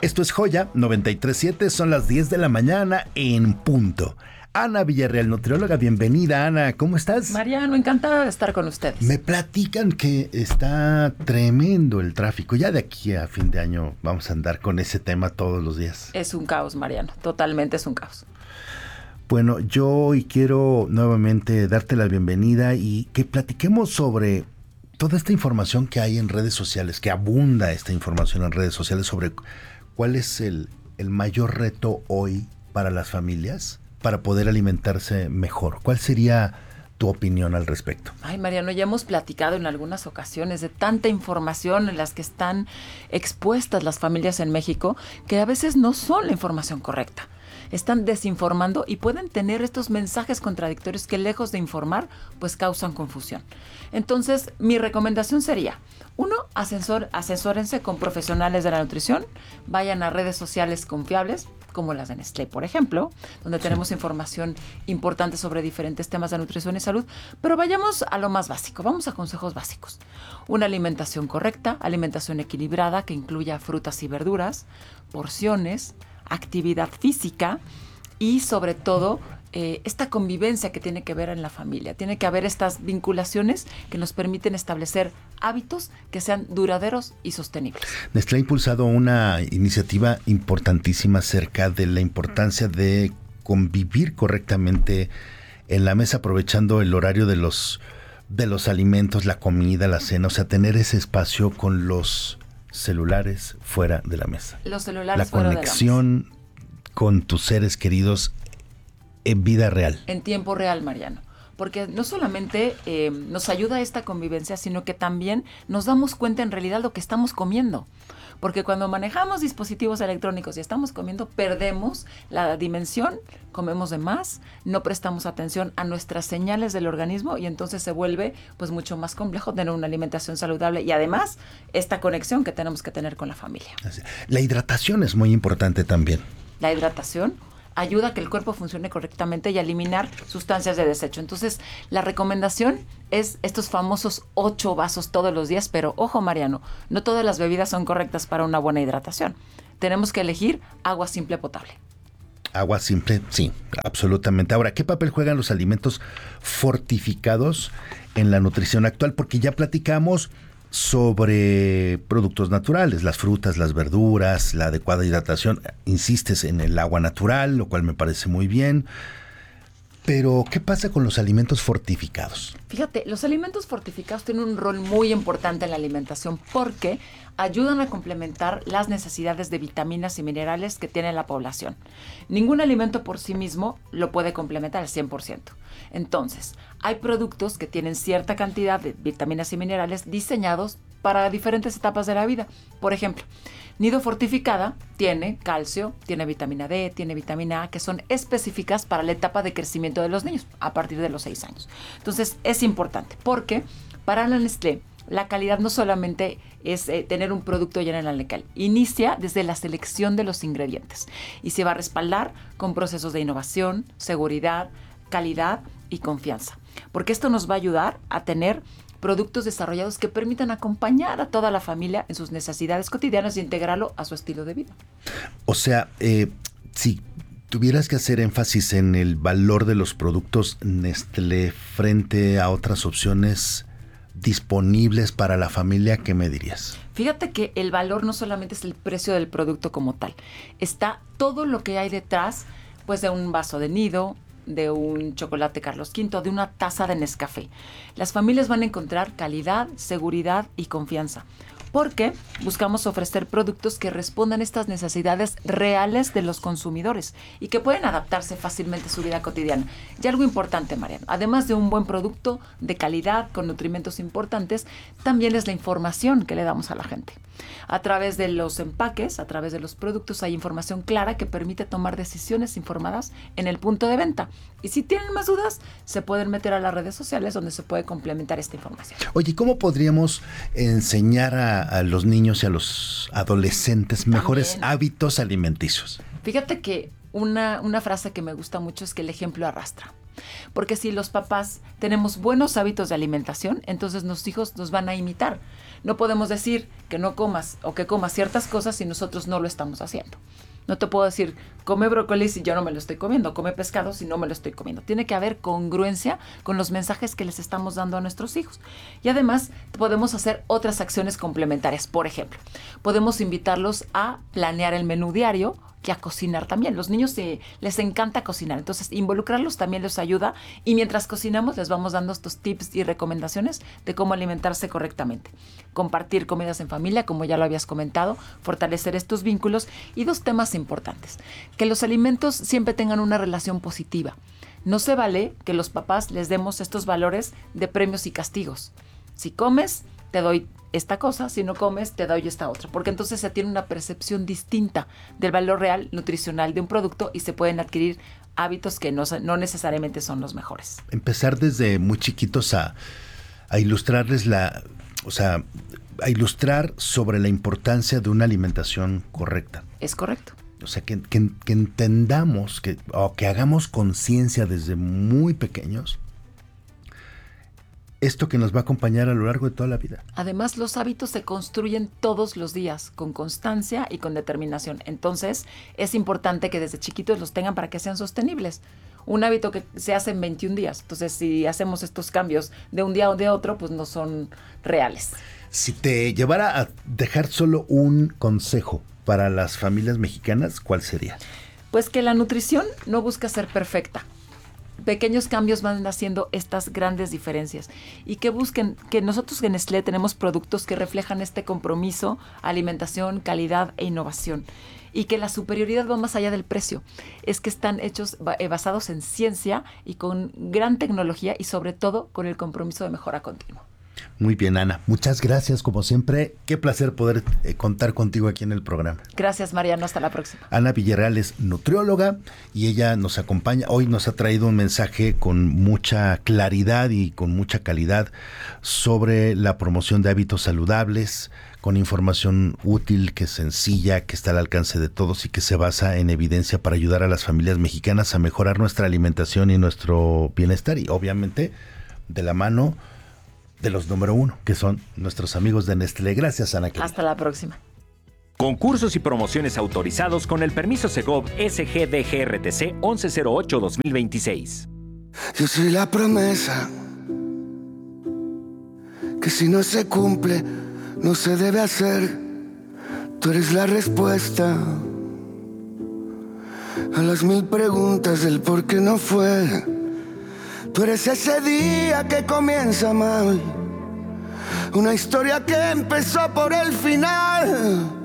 Esto es Joya 93.7, son las 10 de la mañana en punto. Ana Villarreal, nutrióloga, bienvenida. Ana, ¿cómo estás? Mariano, encantada de estar con ustedes. Me platican que está tremendo el tráfico. Ya de aquí a fin de año vamos a andar con ese tema todos los días. Es un caos, Mariano, totalmente es un caos. Bueno, yo hoy quiero nuevamente darte la bienvenida y que platiquemos sobre toda esta información que hay en redes sociales, que abunda esta información en redes sociales sobre cuál es el mayor reto hoy para las familias para poder alimentarse mejor. ¿Cuál sería tu opinión al respecto? Ay, Mariano, ya hemos platicado en algunas ocasiones de tanta información en las que están expuestas las familias en México que a veces no son la información correcta. Están desinformando y pueden tener estos mensajes contradictorios que lejos de informar, pues causan confusión. Entonces, mi recomendación sería, uno, asesórense con profesionales de la nutrición, vayan a redes sociales confiables, como las de Nestlé, por ejemplo, donde tenemos información importante sobre diferentes temas de nutrición y salud, pero vayamos a lo más básico, vamos a consejos básicos. Una alimentación correcta, alimentación equilibrada que incluya frutas y verduras, porciones, actividad física y sobre todo esta convivencia que tiene que ver en la familia. Tiene que haber estas vinculaciones que nos permiten establecer hábitos que sean duraderos y sostenibles. Nestlé ha impulsado una iniciativa importantísima acerca de la importancia de convivir correctamente en la mesa, aprovechando el horario de los alimentos, la comida, la cena, o sea, tener ese espacio con los celulares fuera de la mesa. Los celulares la fuera de la mesa. La conexión con tus seres queridos en vida real. En tiempo real, Mariano. Porque no solamente nos ayuda a esta convivencia, sino que también nos damos cuenta en realidad lo que estamos comiendo. Porque cuando manejamos dispositivos electrónicos y estamos comiendo, perdemos la dimensión, comemos de más, no prestamos atención a nuestras señales del organismo y entonces se vuelve pues mucho más complejo tener una alimentación saludable y además esta conexión que tenemos que tener con la familia. La hidratación es muy importante también. La hidratación ayuda a que el cuerpo funcione correctamente y a eliminar sustancias de desecho. Entonces, la recomendación es estos famosos 8 vasos todos los días, pero ojo, Mariano, no todas las bebidas son correctas para una buena hidratación. Tenemos que elegir agua simple potable. Agua simple, sí, absolutamente. Ahora, ¿qué papel juegan los alimentos fortificados en la nutrición actual? Porque ya platicamos sobre productos naturales, las frutas, las verduras, la adecuada hidratación. Insistes en el agua natural, lo cual me parece muy bien. Pero, ¿qué pasa con los alimentos fortificados? Fíjate, los alimentos fortificados tienen un rol muy importante en la alimentación porque ayudan a complementar las necesidades de vitaminas y minerales que tiene la población. Ningún alimento por sí mismo lo puede complementar al 100%. Entonces, hay productos que tienen cierta cantidad de vitaminas y minerales diseñados para diferentes etapas de la vida. Por ejemplo, Nido Fortificada tiene calcio, tiene vitamina D, tiene vitamina A, que son específicas para la etapa de crecimiento de los niños a partir de los 6 años. Entonces, es importante porque para la Nestlé, la calidad no solamente es tener un producto lleno en la lecal. Inicia desde la selección de los ingredientes y se va a respaldar con procesos de innovación, seguridad, calidad y confianza. Porque esto nos va a ayudar a tener productos desarrollados que permitan acompañar a toda la familia en sus necesidades cotidianas y integrarlo a su estilo de vida. O sea, si tuvieras que hacer énfasis en el valor de los productos Nestlé frente a otras opciones disponibles para la familia, ¿qué me dirías? Fíjate que el valor no solamente es el precio del producto como tal, está todo lo que hay detrás, pues de un vaso de Nido, de un chocolate Carlos V, de una taza de Nescafé. Las familias van a encontrar calidad, seguridad y confianza, porque buscamos ofrecer productos que respondan a estas necesidades reales de los consumidores y que pueden adaptarse fácilmente a su vida cotidiana. Y algo importante, Mariano, además de un buen producto de calidad con nutrimentos importantes, también es la información que le damos a la gente. A través de los empaques, a través de los productos, hay información clara que permite tomar decisiones informadas en el punto de venta. Y si tienen más dudas, se pueden meter a las redes sociales donde se puede complementar esta información. Oye, ¿cómo podríamos enseñar a los niños y a los adolescentes mejores hábitos alimenticios? Fíjate que una frase que me gusta mucho es que el ejemplo arrastra. Porque si los papás tenemos buenos hábitos de alimentación, entonces los hijos nos van a imitar. No podemos decir que no comas o que comas ciertas cosas si nosotros no lo estamos haciendo. No te puedo decir, come brócoli si yo no me lo estoy comiendo, come pescado si no me lo estoy comiendo. Tiene que haber congruencia con los mensajes que les estamos dando a nuestros hijos. Y además podemos hacer otras acciones complementarias. Por ejemplo, podemos invitarlos a planear el menú diario y a cocinar también. Los niños les encanta cocinar, entonces involucrarlos también les ayuda, y mientras cocinamos les vamos dando estos tips y recomendaciones de cómo alimentarse correctamente. Compartir comidas en familia, como ya lo habías comentado, fortalecer estos vínculos, y 2 temas importantes: que los alimentos siempre tengan una relación positiva. No se vale que los papás les demos estos valores de premios y castigos. Si comes, te doy esta cosa, si no comes, te doy esta otra, porque entonces se tiene una percepción distinta del valor real nutricional de un producto y se pueden adquirir hábitos que no necesariamente son los mejores. Empezar desde muy chiquitos a ilustrarles a ilustrar sobre la importancia de una alimentación correcta. Es correcto. O sea, que entendamos, o que hagamos conciencia desde muy pequeños esto que nos va a acompañar a lo largo de toda la vida. Además, los hábitos se construyen todos los días, con constancia y con determinación. Entonces, es importante que desde chiquitos los tengan para que sean sostenibles. Un hábito que se hace en 21 días. Entonces, si hacemos estos cambios de un día o de otro, pues no son reales. Si te llevara a dejar solo un consejo para las familias mexicanas, ¿cuál sería? Pues que la nutrición no busca ser perfecta. Pequeños cambios van haciendo estas grandes diferencias, y que busquen, que nosotros en Nestlé tenemos productos que reflejan este compromiso, alimentación, calidad e innovación, y que la superioridad va más allá del precio. Es que están hechos basados en ciencia y con gran tecnología, y sobre todo con el compromiso de mejora continua. Muy bien, Ana. Muchas gracias, como siempre. Qué placer poder contar contigo aquí en el programa. Gracias, Mariano. Hasta la próxima. Ana Villarreal es nutrióloga y ella nos acompaña. Hoy nos ha traído un mensaje con mucha claridad y con mucha calidad sobre la promoción de hábitos saludables, con información útil, que es sencilla, que está al alcance de todos y que se basa en evidencia para ayudar a las familias mexicanas a mejorar nuestra alimentación y nuestro bienestar, y obviamente de la mano de los número 1, que son nuestros amigos de Nestlé. Gracias, Ana. Hasta la próxima. Concursos y promociones autorizados con el permiso Segov SGDGRTC 1108-2026. Yo soy la promesa que si no se cumple, no se debe hacer. Tú eres la respuesta a las 1000 preguntas del por qué no fue. Tú eres ese día que comienza mal, una historia que empezó por el final.